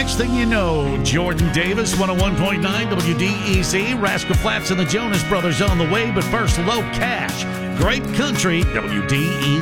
Next thing you know, Jordan Davis, 101.9 WDEC, Rascal Flatts and the Jonas Brothers on the way, but first, Low Cash, Great Country, WDEC.